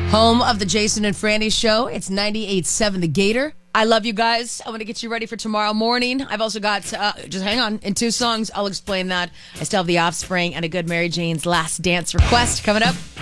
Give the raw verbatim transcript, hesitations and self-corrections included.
Home of the Jason and Franny Show. It's ninety-eight point seven The Gator. I love you guys. I want to get you ready for tomorrow morning. I've also got, uh, just hang on, in two songs, I'll explain that. I still have The Offspring and a good Mary Jane's Last Dance request coming up.